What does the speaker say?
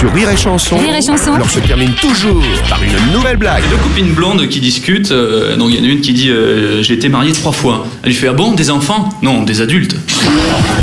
Sur Rire et Chanson, Rire et Chanson. l'on se termine toujours par une nouvelle blague. Deux copines blondes qui discutent, donc il y en a une qui dit j'ai été mariée 3 fois. Elle lui fait ah bon, des enfants? Non, des adultes.